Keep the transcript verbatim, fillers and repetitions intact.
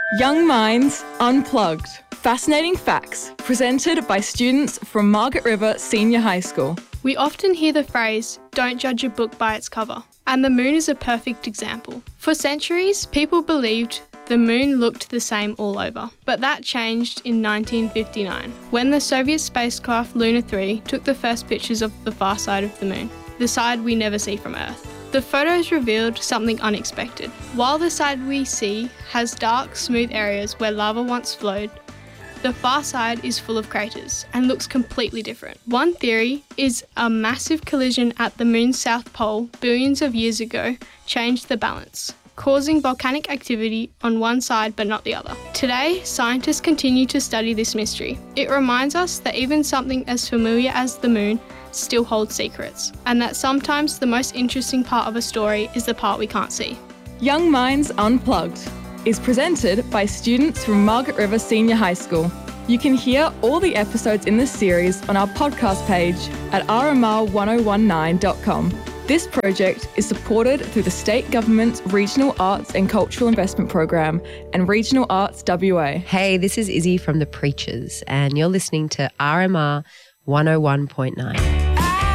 Young Minds Unplugged. Fascinating facts presented by students from Margaret River Senior High School. We often hear the phrase, "Don't judge a book by its cover." And the moon is a perfect example. For centuries, people believed the moon looked the same all over. But that changed in nineteen fifty-nine, when the Soviet spacecraft Luna three took the first pictures of the far side of the moon, the side we never see from Earth. The photos revealed something unexpected. While the side we see has dark, smooth areas where lava once flowed, the far side is full of craters and looks completely different. One theory is a massive collision at the moon's south pole billions of years ago changed the balance, causing volcanic activity on one side but not the other. Today, scientists continue to study this mystery. It reminds us that even something as familiar as the moon still holds secrets, and that sometimes the most interesting part of a story is the part we can't see. Young Minds Unplugged is presented by students from Margaret River Senior High School. You can hear all the episodes in this series on our podcast page at r m r one oh one nine dot com. This project is supported through the State Government's Regional Arts and Cultural Investment Program and Regional Arts W A. Hey, this is Izzy from The Preachers, and you're listening to R M R one oh one point nine.